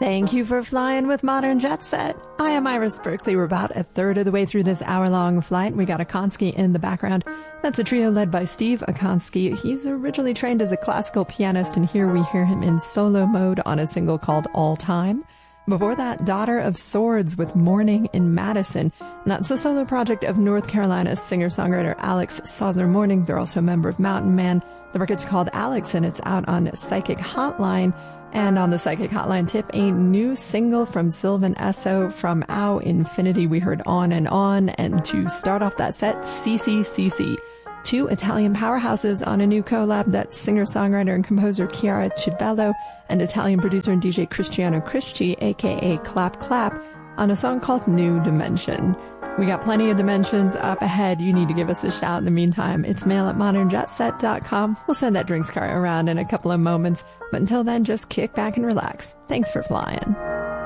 Thank you for flying with Modern Jet Set. I am Iris Berkeley. We're about a third of the way through this hour-long flight. We got Akonsky in the background. That's a trio led by Steve Akonsky. He's originally trained as a classical pianist, and here we hear him in solo mode on a single called All Time. Before that, Daughter of Swords with Morning in Madison. And that's the solo project of North Carolina singer-songwriter Alex Sauser-Morning. They're also a member of Mountain Man. The record's called Alex, and it's out on Psychic Hotline. And on the Psychic Hotline tip, a new single from Sylvan Esso from Au Infinity. We heard On. And to start off that set, CCCC. Two Italian powerhouses on a new collab. That's singer-songwriter and composer Chiara Cibbello and Italian producer and DJ Cristiano Crisci, aka Clap Clap, on a song called New Dimension. We got plenty of dimensions up ahead. You need to give us a shout in the meantime. It's mail@modernjetset.com. We'll send that drinks cart around in a couple of moments. But until then, just kick back and relax. Thanks for flying.